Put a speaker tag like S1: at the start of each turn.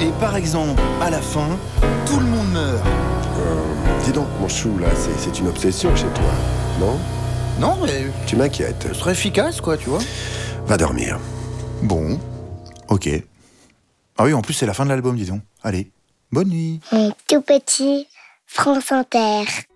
S1: Et par exemple, à la fin, tout le monde meurt.
S2: Dis donc, mon chou, là, c'est une obsession chez toi, non?
S1: Non, mais
S2: Tu m'inquiètes.
S1: ce serait efficace, quoi, tu vois.
S2: Va dormir.
S3: Bon, ok. Ah oui, en plus, c'est la fin de l'album, dis donc. Allez, bonne nuit.
S4: Mon tout petit France Inter.